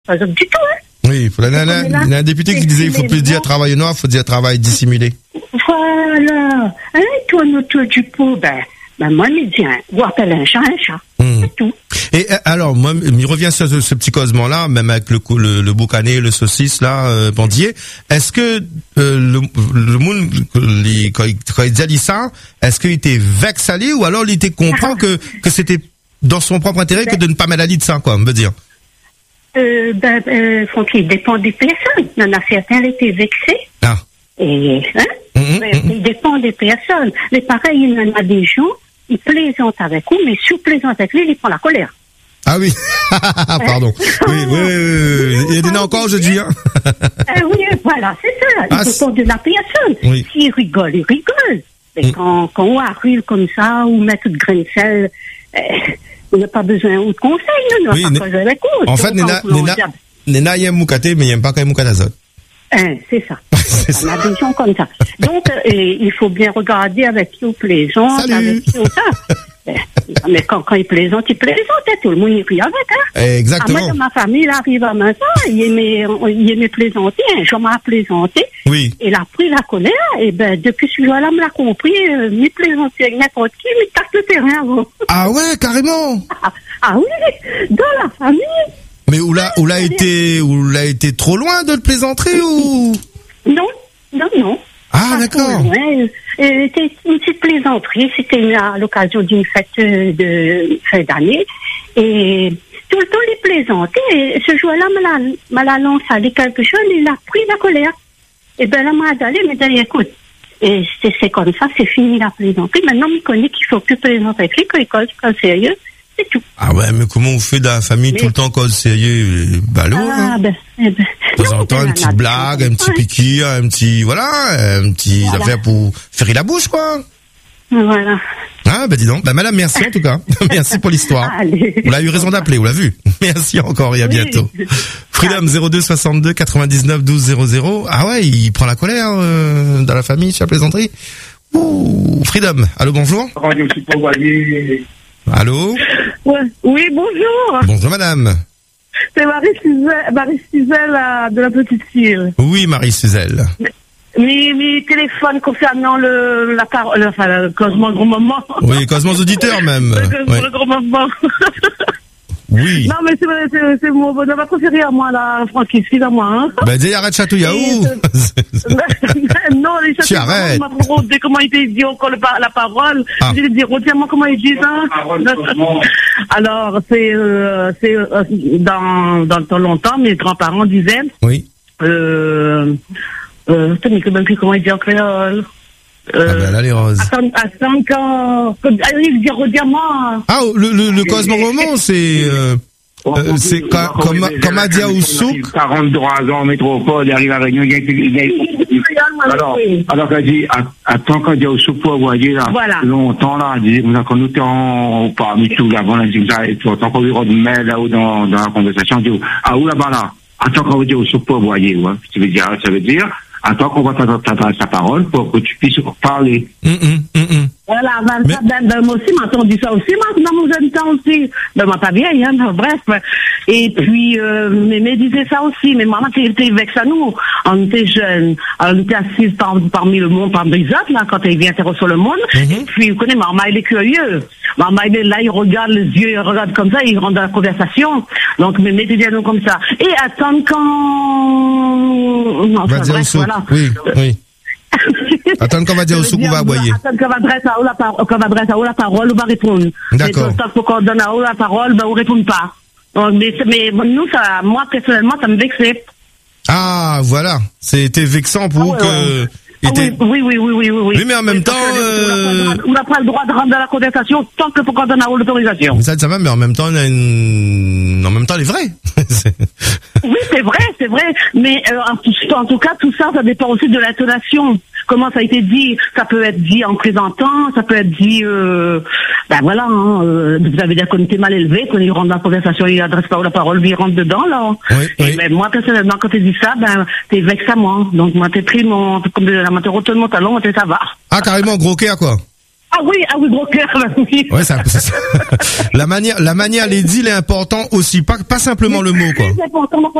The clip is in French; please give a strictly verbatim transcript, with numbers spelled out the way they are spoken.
Pas du tout, hein. Oui, il y a un député qui disait il faut plus dire travail noir, il faut dire travail dissimulé. Voilà. Hein, toi, notre du pot, ben, ben, moi, je dis, hein, vous appelez un chat un chat. Mmh. C'est tout. Et alors, moi, il revient sur ce, ce petit causement-là, même avec le, le, le boucané, le saucisse, là, euh, bandier. Est-ce que, euh, le, le monde, les, quand il, quand il dit ça, est-ce qu'il était vexé ou alors il était comprend que, que c'était dans son propre intérêt que de ne pas mettre la lit de ça, quoi, on veut dire? Euh, ben, euh, il dépend des personnes. Il y en a certains qui étaient vexés. Ah. Et, hein? Mmh, ben, mmh. Il dépend des personnes. Mais pareil, il y en a des gens, ils plaisantent avec vous, mais si vous plaisantez avec lui, il prend la colère. Ah oui. Pardon. Oui, oui, oui, oui. Il y en a encore aujourd'hui, hein. euh, oui, voilà, c'est ça. Il ah, dépend de la personne. Oui. S'il rigole, il rigole. Mais mmh. quand, quand on arrive comme ça, ou met toute graine de sel, euh, on n'a pas besoin de conseils, on n'a oui, pas besoin de cause. En fait, Nena, Nena, Nena, il y a un moukaté, mais il n'aime pas quand il y a moukaté. Hein, c'est ça. C'est ça. On a des gens comme ça. Donc, euh, il faut bien regarder avec qui on plaisante, Salut. avec qui on ça. Mais quand, quand il plaisante, il plaisante, hein, tout le monde y rit avec, hein. Exactement. Ah, moi, dans ma famille, il arrive à matin, il aimait, il aimait plaisanter, un jour m'a plaisanté. Oui. Il a pris la colère, et ben, depuis ce jour-là, me l'a compris, euh, mi plaisanter avec n'importe qui, mais casse le terrain, avant. Ah ouais, carrément. Ah, ah oui, dans la famille. Mais où l'a, où l'a été, où l'a été trop loin de le plaisanter ou? Non, non, non. Ah, d'accord. C'était une petite plaisanterie. C'était à l'occasion d'une fête de fin d'année. Et tout le temps, il plaisantait. Et ce jour-là, me l'a lancé à quelque chose. Il a pris la colère. Et ben là, m'a allé, mais dit, écoute. Et c'est, c'est comme ça, c'est fini la plaisanterie. Maintenant, il connaît qu'il faut plus plaisanter avec lui, qu'il cause pas sérieux. C'est tout. Ah ouais, mais comment on fait dans la famille mais... tout le temps cause sérieux? Ballot, ah, hein? ben, eh ben. De temps en temps, une petite blague, un petit piqui, un petit, voilà, un petit voilà. Affaire pour faire la bouche, quoi. Voilà. Ah, ben dis donc. Ben madame, merci en tout cas. Merci pour l'histoire. Allez. On a eu raison d'appeler, on l'a vu. Merci encore et à oui. bientôt. Freedom zéro deux soixante-deux quatre-vingt-dix-neuf douze zéro zéro. Ah ouais, il prend la colère euh, dans la famille, sur la plaisanterie. Ouh, Freedom. Allô, bonjour. Allô? Ouais. Oui, bonjour. Bonjour madame. C'est Marie Suzelle, Marie Suzelle de la Petite Île. Oui, Marie Suzelle. Mes, mes téléphones concernant le, la parole, enfin, le Cosmo Gros Moment. Oui, Cosmo Auditeur même. Le, ouais. le Gros Moment. Oui. Non, mais c'est, c'est, c'est mon bonheur préféré à moi, là, Francky, excusez-moi, hein. Ben, dis, arrête Chatouillaou. Non, les Chatouillaou, m'a trop dit comment il dit encore le, la parole. Ah. Je lui dis, retiens-moi comment il dit ça. Alors, c'est, euh, c'est, euh, dans, dans le temps longtemps, mes grands-parents disaient. Oui. Euh, euh, je ne sais même plus comment il dit en créole. Euh, ah ben là, les roses. Attends, attends, quand, il dit, rediamant. Ah, le, le, le Cosmo Roman, c'est, euh, euh, c'est comme, comme, comme Adia Oussouk. quarante-trois ans en métropole, il arrive avec nous, alors, alors qu'elle dit, attends, quand Adia Oussouk pour voyer, là, voilà. longtemps, là, elle dit, quand nous étions en, parmi tout, là, bon, elle dit, tant qu'on lui remet là-haut dans, dans la conversation, elle dit, ah, où là-bas, là? Attends, quand Adia Oussouk pour voyer, ouais. Ça veut dire, ça veut dire, attends qu'on va t'adresser sa parole pour que tu puisses parler. Mm -mm, mm -mm. Voilà, ben, mais... ben, ben, moi aussi, m'a entendu ça aussi, moi, dans mon jeune temps aussi. Ben, moi, pas vieille, hein, bref. Et puis, euh, mais, mais disait ça aussi, mais maman était vexée à nous. On était jeunes, on était assise par, parmi le monde, parmi les autres, là, quand elle vient sur le monde. Mm-hmm. Et puis, vous connaissez, maman, il est curieux. Maman, il est là, il regarde les yeux, il regarde comme ça, il rentre dans la conversation. Donc, mais mettez bien nous comme ça. Et attendre quand, enfin, bref, voilà. Oui, oui. Attends qu'on va dire au souk, on va aboyer. Attends qu'on va adresser à la parole, qu'on va adresser à la parole, on va répondre. D'accord. Mais tant qu'on donne à la parole, ben, on répond pas. Donc, mais, mais, nous, ça, moi, personnellement, ça me vexait. Ah, voilà. C'était vexant pour ah, ouais, que, ouais. Était... Ah, oui, oui, oui, oui, oui, oui. Oui, mais en même temps, euh... on n'a pas le droit de rendre la conversation tant que pour qu'on donne à l'autorisation. Mais ça, ça va, mais en même temps, on a une, en même temps, elle est vraie. Oui, c'est vrai, c'est vrai. Mais, euh, en, tout, en tout cas, tout ça, ça dépend aussi de l'intonation. Comment ça a été dit? Ça peut être dit en présentant, ça peut être dit, euh, ben voilà, hein, euh, vous avez dit qu'on était mal élevé, qu'on y rentre dans la conversation, il adresse pas la parole, il rentre dedans, là. Oui, et oui. ben, moi, personnellement, quand tu dis ça, ben, t'es vexé à moi. Donc, moi, t'es pris mon, comme de la, moi, t'es retenu mon talon, moi, t'es ça va. Ah, carrément, gros cœur, quoi. Ah oui, ah oui, gros cœur, oui. Ouais, ça, ça, ça. la manière, la manière, les deals est important aussi, pas, pas simplement le mot, quoi. C'est important.